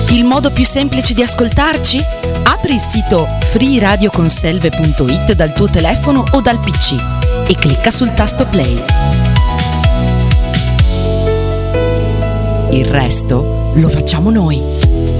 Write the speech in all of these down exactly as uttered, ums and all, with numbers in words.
Il modo più semplice di ascoltarci? Apri il sito free radio conselve punto it dal tuo telefono o dal P C e clicca sul tasto play. Il resto lo facciamo noi.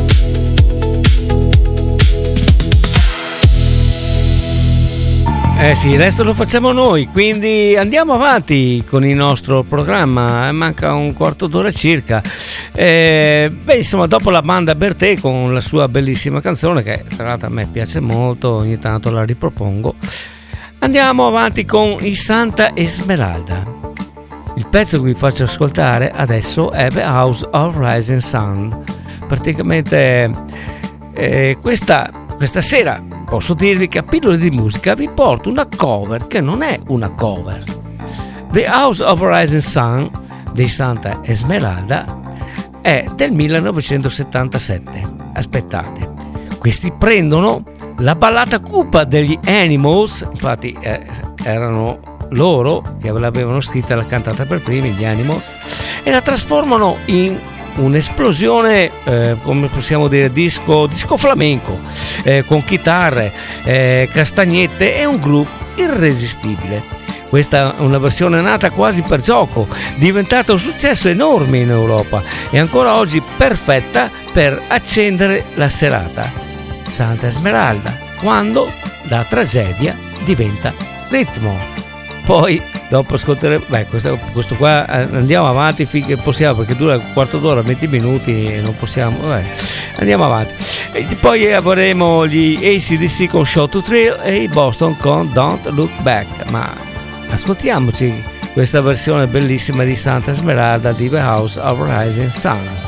Eh sì, il resto lo facciamo noi, quindi andiamo avanti con il nostro programma, manca un quarto d'ora circa. Eh, beh, insomma, dopo la banda Bertè con la sua bellissima canzone, che tra l'altro a me piace molto, ogni tanto la ripropongo, andiamo avanti con i Santa Esmeralda. Il pezzo che vi faccio ascoltare adesso è The House of Rising Sun. Praticamente eh, questa, questa sera posso dirvi che a Pillole di Musica vi porto una cover che non è una cover. The House of Rising Sun dei Santa Esmeralda è del millenovecentosettantasette. Aspettate, questi prendono la ballata cupa degli Animals, infatti eh, erano loro che l'avevano scritta e la cantata per primi, gli Animals, e la trasformano in un'esplosione, eh, come possiamo dire, disco, disco flamenco, eh, con chitarre, eh, castagnette e un groove irresistibile. Questa è una versione nata quasi per gioco, diventata un successo enorme in Europa e ancora oggi perfetta per accendere la serata. Santa Esmeralda, quando la tragedia diventa ritmo. Poi dopo ascolteremo, beh, questo, questo qua andiamo avanti finché possiamo, perché dura un quarto d'ora, venti minuti e non possiamo, vabbè, andiamo avanti. E poi avremo gli A C D C con Show to Thrill e i Boston con Don't Look Back, ma ascoltiamoci questa versione bellissima di Santa Esmeralda di The House of Rising Sun.